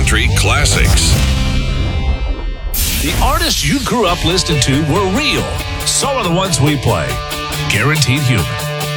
country classics. The artists you grew up listening to were real. So are the ones we play. Guaranteed Human.